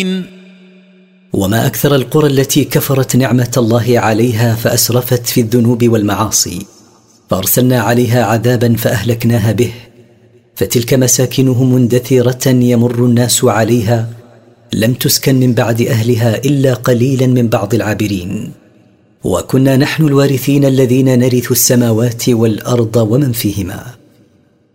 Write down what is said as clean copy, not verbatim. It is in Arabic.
وما أكثر القرى التي كفرت نعمة الله عليها فأسرفت في الذنوب والمعاصي، فأرسلنا عليها عذابا فأهلكناها به، فتلك مساكنهم مندثرة يمر الناس عليها، لم تسكن من بعد أهلها إلا قليلا من بعض العابرين. وكنا نحن الوارثين الذين نرث السماوات والأرض ومن فيهما.